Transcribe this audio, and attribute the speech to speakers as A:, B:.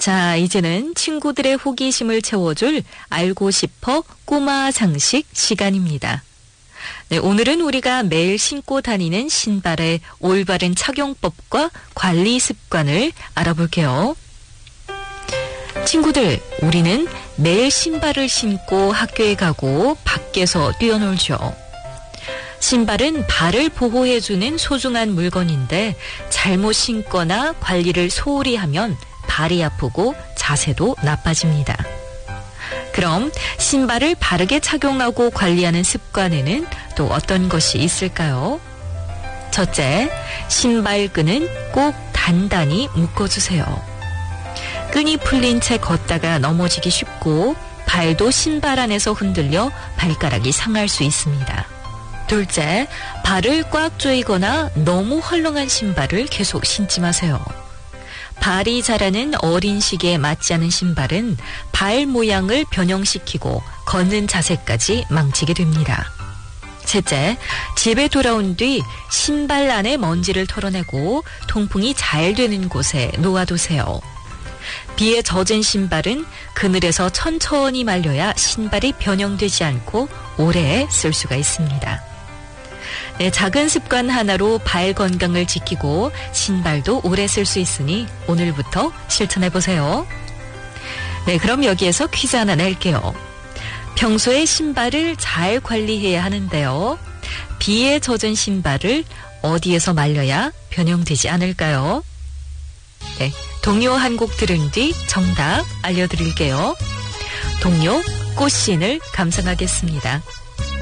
A: 자, 이제는 친구들의 호기심을 채워줄 알고 싶어 꼬마 상식 시간입니다. 네, 오늘은 우리가 매일 신고 다니는 신발의 올바른 착용법과 관리 습관을 알아볼게요. 친구들, 우리는 매일 신발을 신고 학교에 가고 밖에서 뛰어놀죠. 신발은 발을 보호해주는 소중한 물건인데 잘못 신거나 관리를 소홀히 하면 발이 아프고 자세도 나빠집니다. 그럼 신발을 바르게 착용하고 관리하는 습관에는 또 어떤 것이 있을까요? 첫째, 신발끈은 꼭 단단히 묶어주세요. 끈이 풀린 채 걷다가 넘어지기 쉽고 발도 신발 안에서 흔들려 발가락이 상할 수 있습니다. 둘째, 발을 꽉 조이거나 너무 헐렁한 신발을 계속 신지 마세요. 발이 자라는 어린 시기에 맞지 않은 신발은 발 모양을 변형시키고 걷는 자세까지 망치게 됩니다. 셋째, 집에 돌아온 뒤 신발 안에 먼지를 털어내고 통풍이 잘 되는 곳에 놓아두세요. 비에 젖은 신발은 그늘에서 천천히 말려야 신발이 변형되지 않고 오래 쓸 수가 있습니다. 네, 작은 습관 하나로 발 건강을 지키고 신발도 오래 쓸 수 있으니 오늘부터 실천해보세요. 네, 그럼 여기에서 퀴즈 하나 낼게요. 평소에 신발을 잘 관리해야 하는데요. 비에 젖은 신발을 어디에서 말려야 변형되지 않을까요? 네, 동요 한 곡 들은 뒤 정답 알려드릴게요. 동요 꽃신을 감상하겠습니다.